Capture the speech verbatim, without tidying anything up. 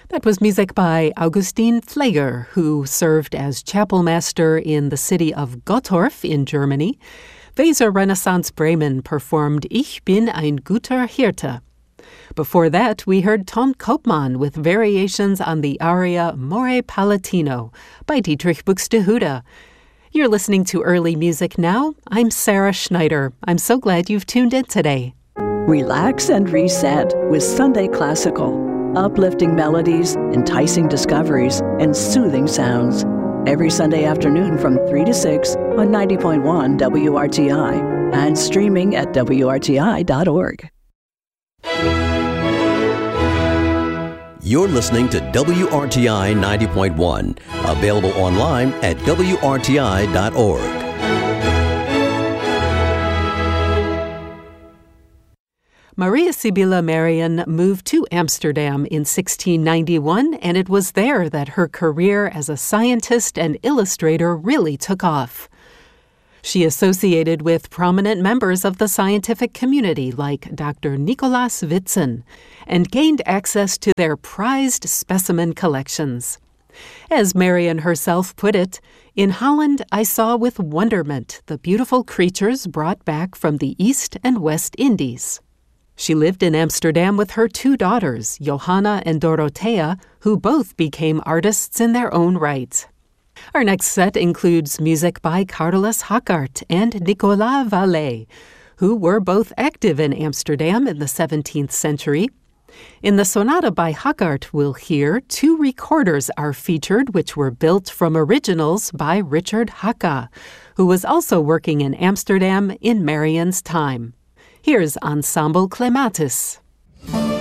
That was music by Augustin Pfleger, who served as chapel master in the city of Gottorf in Germany. Weser Renaissance Bremen performed Ich bin ein guter Hirte. Before that, we heard Ton Koopman with variations on the aria More Palatino by Dietrich Buxtehude. You're listening to Early Music Now. I'm Sarah Schneider. I'm so glad you've tuned in today. Relax and reset with Sunday Classical. Uplifting melodies, enticing discoveries, and soothing sounds. Every Sunday afternoon from three to six on ninety point one W R T I and streaming at W R T I dot org. You're listening to W R T I ninety point one, available online at W R T I dot org. Maria Sibylla Merian moved to Amsterdam in sixteen ninety-one, and it was there that her career as a scientist and illustrator really took off. She associated with prominent members of the scientific community like Doctor Nicolaas Witsen and gained access to their prized specimen collections. As Merian herself put it, "In Holland I saw with wonderment the beautiful creatures brought back from the East and West Indies." She lived in Amsterdam with her two daughters, Johanna and Dorothea, who both became artists in their own right. Our next set includes music by Carolus Hackart and Nicolas Vallet, who were both active in Amsterdam in the seventeenth century. In the sonata by Hackart, we'll hear two recorders are featured which were built from originals by Richard Haka, who was also working in Amsterdam in Merian's time. Here's Ensemble Clematis.